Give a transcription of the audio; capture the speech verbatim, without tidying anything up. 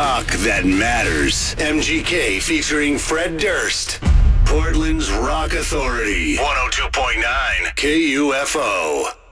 Talk that matters. M G K featuring Fred Durst. Portland's Rock Authority. one oh two point nine K U F O.